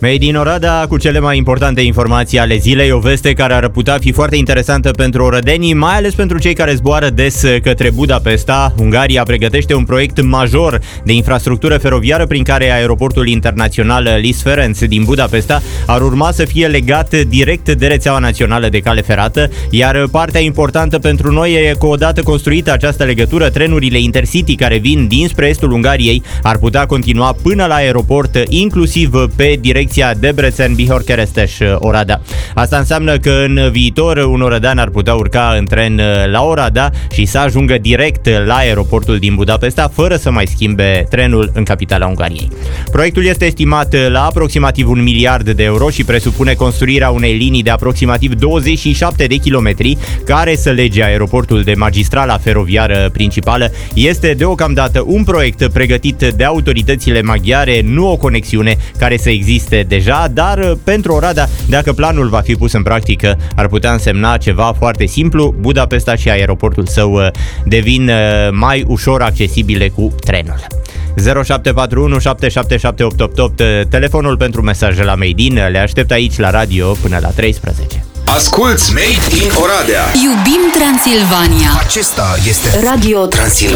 Made in Oradea cu cele mai importante informații ale zilei, o veste care ar putea fi foarte interesantă pentru orădenii, mai ales pentru cei care zboară des către Budapesta. Ungaria pregătește un proiect major de infrastructură feroviară prin care aeroportul internațional Liszt Ferenc din Budapesta ar urma să fie legat direct de rețeaua națională de cale ferată, iar partea importantă pentru noi e că odată construită această legătură, trenurile Intercity care vin dinspre estul Ungariei ar putea continua până la aeroport, inclusiv pe direcția Debrecen-Bihor-Keresztes-Oradea. Asta înseamnă că în viitor un orădean ar putea urca în tren la Oradea și să ajungă direct la aeroportul din Budapesta, fără să mai schimbe trenul în capitala Ungariei. Proiectul este estimat la aproximativ 1 miliard de euro și presupune construirea unei linii de aproximativ 27 de kilometri care să lege aeroportul de magistrala feroviară principală. Este deocamdată un proiect pregătit de autoritățile maghiare, nu o conexiune care să existe deja, dar pentru Oradea, dacă planul va fi pus în practică, ar putea însemna ceva foarte simplu. Budapesta și aeroportul său devin mai ușor accesibile cu trenul. 0741 777 888, telefonul pentru mesaje la Made in. Le aștept aici la radio până la 13. Asculți Made in Oradea. Iubim Transilvania. Acesta este Radio Transilvania.